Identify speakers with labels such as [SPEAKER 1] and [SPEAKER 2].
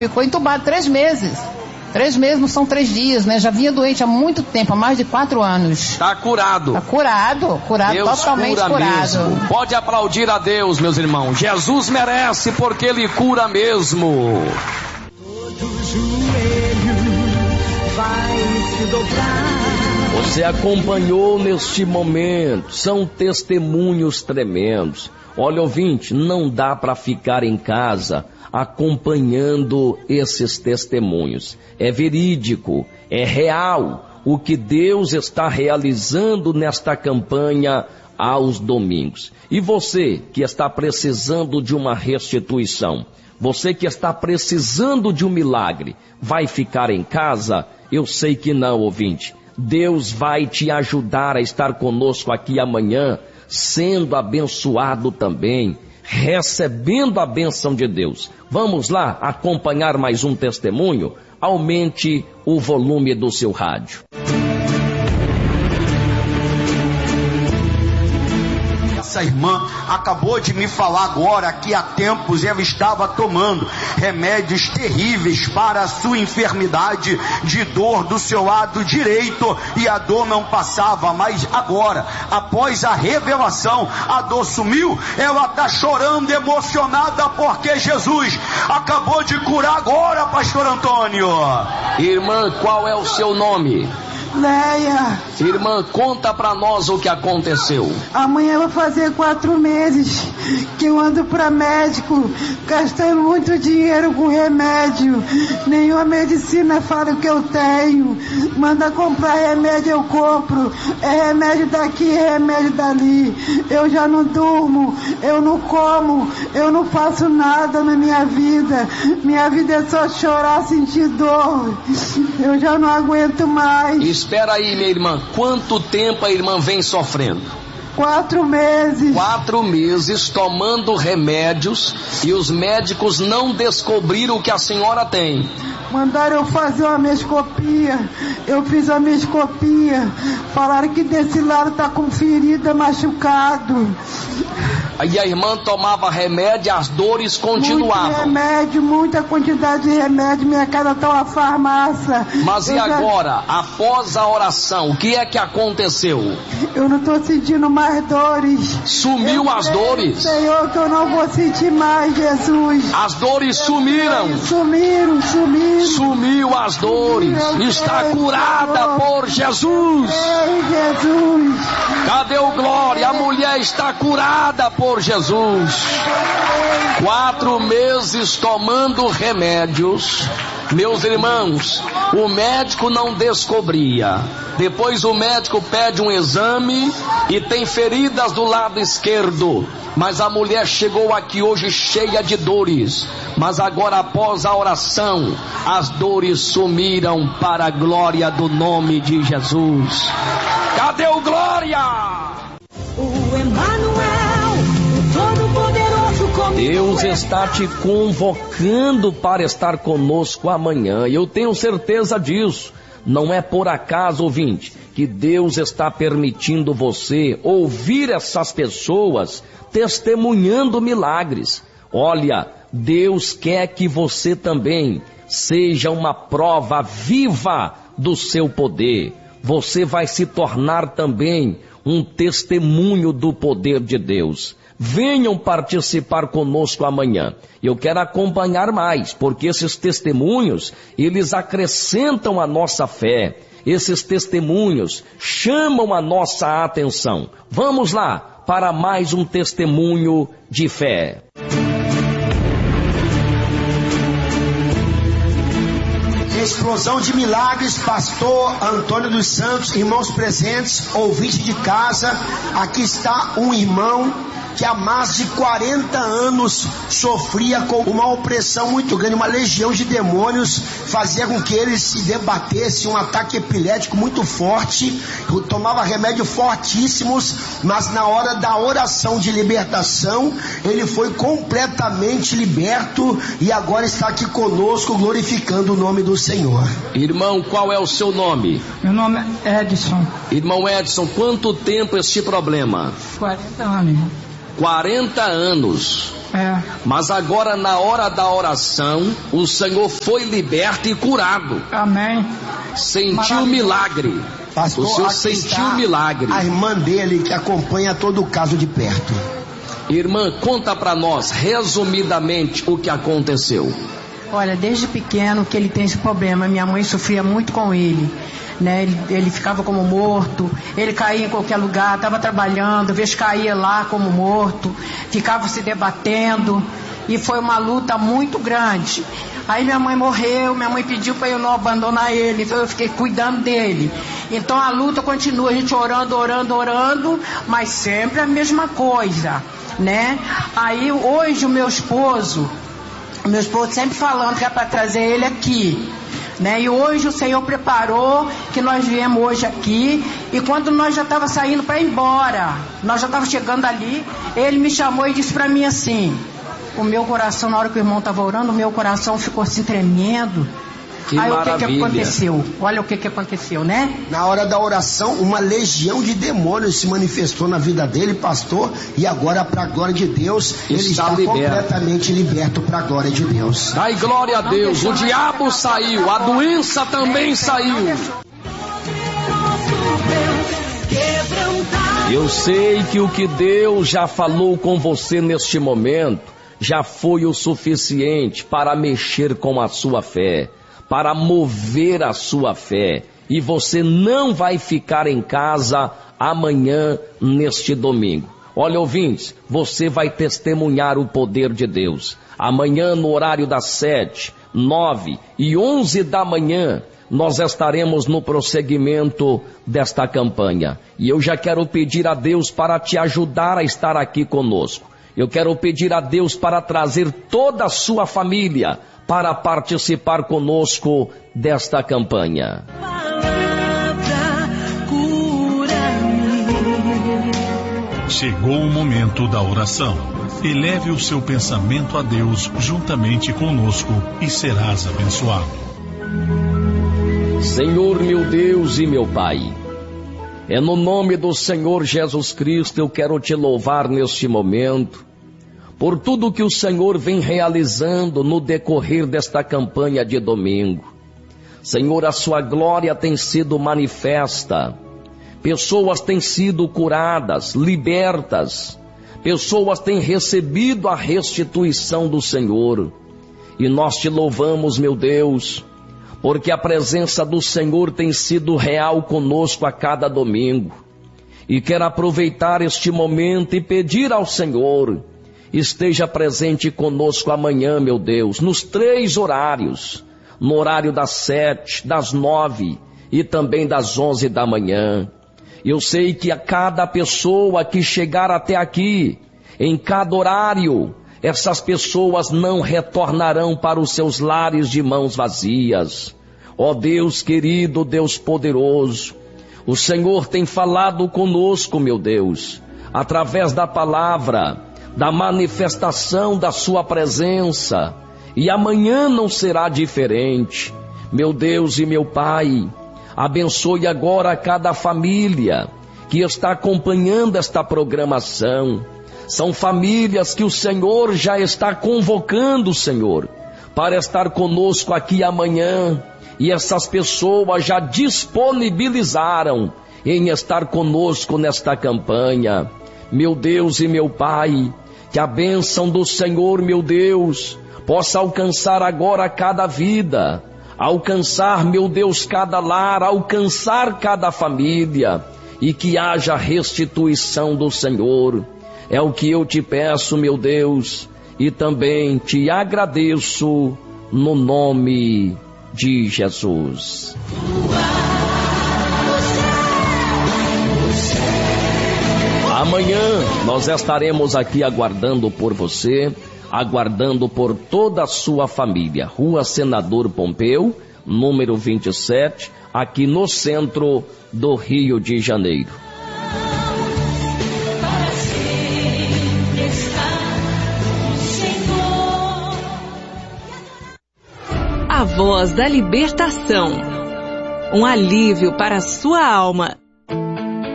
[SPEAKER 1] Ficou entubado 3 meses. 3 meses não são 3 dias, né? Já vinha doente há muito tempo, há mais de 4 anos.
[SPEAKER 2] Está curado.
[SPEAKER 1] Está curado,
[SPEAKER 2] Deus
[SPEAKER 1] totalmente
[SPEAKER 2] cura
[SPEAKER 1] curado.
[SPEAKER 2] Mesmo. Pode aplaudir a Deus, meus irmãos. Jesus merece porque Ele cura mesmo.
[SPEAKER 3] Todo joelho vai se dobrar.
[SPEAKER 2] Você acompanhou neste momento, são testemunhos tremendos. Olha, ouvinte, não dá para ficar em casa acompanhando esses testemunhos. É verídico, é real o que Deus está realizando nesta campanha aos domingos. E você que está precisando de uma restituição, você que está precisando de um milagre, vai ficar em casa? Eu sei que não, ouvinte. Deus vai te ajudar a estar conosco aqui amanhã, sendo abençoado também, recebendo a bênção de Deus. Vamos lá acompanhar mais um testemunho? Aumente o volume do seu rádio.
[SPEAKER 4] Essa irmã acabou de me falar agora que há tempos ela estava tomando remédios terríveis para a sua enfermidade de dor do seu lado direito e a dor não passava, mas agora, após a revelação, a dor sumiu. Ela está chorando, emocionada, porque Jesus acabou de curar agora, pastor Antônio.
[SPEAKER 2] Irmã, qual é o seu nome?
[SPEAKER 5] Leia.
[SPEAKER 2] Irmã, conta pra nós o que aconteceu.
[SPEAKER 5] Amanhã eu vou fazer 4 meses que eu ando pra médico, gastando muito dinheiro com remédio. Nenhuma medicina fala o que eu tenho. Manda comprar remédio, eu compro. É remédio daqui, é remédio dali. Eu já não durmo, eu não como, eu não faço nada na minha vida. Minha vida é só chorar, sentir dor. Eu já não aguento mais.
[SPEAKER 2] Espera aí, minha irmã, quanto tempo a irmã vem sofrendo?
[SPEAKER 5] 4 meses.
[SPEAKER 2] 4 meses tomando remédios e os médicos não descobriram o que a senhora tem.
[SPEAKER 5] Mandaram eu fazer uma mendoscopia. Eu fiz a mendoscopia. Falaram que desse lado tá com ferida, machucado.
[SPEAKER 2] Aí a irmã tomava remédio e as dores continuavam.
[SPEAKER 5] Muito remédio, muita quantidade de remédio. Minha casa tá uma farmácia.
[SPEAKER 2] Mas e agora, após a oração, o que é que aconteceu?
[SPEAKER 5] Eu não tô sentindo mais dores.
[SPEAKER 2] Sumiu as dores?
[SPEAKER 5] Senhor, que eu não vou sentir mais, Jesus.
[SPEAKER 2] As dores sumiram.
[SPEAKER 5] Sumiram.
[SPEAKER 2] Sumiu as dores. Está curada por Jesus.
[SPEAKER 5] Ei, Jesus.
[SPEAKER 2] Cadê o glória? A mulher está curada por Jesus. 4 meses tomando remédios. Meus irmãos, o médico não descobria. Depois o médico pede um exame e tem feridas do lado esquerdo. Mas a mulher chegou aqui hoje cheia de dores. Mas agora, após a oração, as dores sumiram para a glória do nome de Jesus. Cadê o glória?
[SPEAKER 3] O Emmanuel, o Todo-Poderoso comigo.
[SPEAKER 2] Deus está te convocando para estar conosco amanhã. E eu tenho certeza disso. Não é por acaso, ouvinte, que Deus está permitindo você ouvir essas pessoas testemunhando milagres. Olha, Deus quer que você também seja uma prova viva do seu poder. Você vai se tornar também um testemunho do poder de Deus. Venham participar conosco amanhã. Eu quero acompanhar mais, porque esses testemunhos, eles acrescentam a nossa fé. Esses testemunhos chamam a nossa atenção. Vamos lá para mais um testemunho de fé.
[SPEAKER 4] Explosão de milagres, pastor Antônio dos Santos, irmãos presentes, ouvinte de casa. Aqui está um irmão que há mais de 40 anos sofria com uma opressão muito grande, uma legião de demônios, fazia com que ele se debatesse, um ataque epilético muito forte, tomava remédios fortíssimos, mas na hora da oração de libertação, ele foi completamente liberto e agora está aqui conosco, glorificando o nome do Senhor.
[SPEAKER 2] Irmão, qual é o seu nome?
[SPEAKER 5] Meu nome é Edson.
[SPEAKER 2] Irmão Edson, quanto tempo este problema?
[SPEAKER 5] 40 anos.
[SPEAKER 2] 40 anos. Mas agora, na hora da oração, o Senhor foi liberto e curado.
[SPEAKER 5] Amém.
[SPEAKER 2] Sentiu milagre.
[SPEAKER 4] Pastor,
[SPEAKER 2] O senhor
[SPEAKER 4] aqui
[SPEAKER 2] sentiu
[SPEAKER 4] está
[SPEAKER 2] milagre.
[SPEAKER 4] a irmã dele que acompanha todo o caso de perto.
[SPEAKER 2] Irmã, conta pra nós, resumidamente, o que aconteceu.
[SPEAKER 5] Olha, desde pequeno que ele tem esse problema. Minha mãe sofria muito com ele, né? Ele ficava como morto, ele caía em qualquer lugar, estava trabalhando, às vezes caía lá como morto, ficava se debatendo, e foi uma luta muito grande. Aí minha mãe morreu, minha mãe pediu para eu não abandonar ele, então eu fiquei cuidando dele. Então a luta continua, a gente orando, mas sempre a mesma coisa, né? Aí hoje o meu esposo sempre falando que é para trazer ele aqui, né? E hoje o Senhor preparou que nós viemos hoje aqui, e quando nós já estava saindo para ir embora, nós já estava chegando ali, ele me chamou e disse para mim assim, o meu coração, na hora que o irmão estava orando, o meu coração ficou assim tremendo.
[SPEAKER 2] Que
[SPEAKER 5] aí
[SPEAKER 2] maravilha.
[SPEAKER 5] o que aconteceu? Olha o que aconteceu, né?
[SPEAKER 4] Na hora da oração, uma legião de demônios se manifestou na vida dele, pastor, e agora, para a glória de Deus, ele está completamente liberto para a glória de Deus.
[SPEAKER 2] Dai glória a Deus, o diabo saiu, a doença também saiu. Eu sei que o que Deus já falou com você neste momento já foi o suficiente para mexer com a sua fé, para mover a sua fé, e você não vai ficar em casa amanhã neste domingo. Olha, ouvintes, você vai testemunhar o poder de Deus. Amanhã no horário das 7, 9 e 11 da manhã, nós estaremos no prosseguimento desta campanha. E eu já quero pedir a Deus para te ajudar a estar aqui conosco. Eu quero pedir a Deus para trazer toda a sua família para participar conosco desta campanha.
[SPEAKER 6] Chegou o momento da oração. Eleve o seu pensamento a Deus juntamente conosco e serás abençoado.
[SPEAKER 2] Senhor, meu Deus e meu Pai, é no nome do Senhor Jesus Cristo eu quero te louvar neste momento, por tudo que o Senhor vem realizando no decorrer desta campanha de domingo. Senhor, a sua glória tem sido manifesta, pessoas têm sido curadas, libertas, pessoas têm recebido a restituição do Senhor, e nós te louvamos, meu Deus, porque a presença do Senhor tem sido real conosco a cada domingo. E quero aproveitar este momento e pedir ao Senhor, esteja presente conosco amanhã, meu Deus, nos 3 horários, no horário das 7, das 9 e também das 11 da manhã. Eu sei que a cada pessoa que chegar até aqui, em cada horário, essas pessoas não retornarão para os seus lares de mãos vazias. Ó Deus querido, Deus poderoso, o Senhor tem falado conosco, meu Deus, através da palavra, da manifestação da sua presença, e amanhã não será diferente. Meu Deus e meu Pai, abençoe agora cada família que está acompanhando esta programação. São famílias que o Senhor já está convocando, Senhor, para estar conosco aqui amanhã. E essas pessoas já disponibilizaram em estar conosco nesta campanha. Meu Deus e meu Pai, que a bênção do Senhor, meu Deus, possa alcançar agora cada vida, alcançar, meu Deus, cada lar, alcançar cada família, e que haja restituição do Senhor. É o que eu te peço, meu Deus, e também te agradeço no nome de Jesus. Amanhã nós estaremos aqui aguardando por você, aguardando por toda a sua família. Rua Senador Pompeu, número 27, aqui no centro do Rio de Janeiro.
[SPEAKER 7] A voz da libertação, um alívio para a sua alma.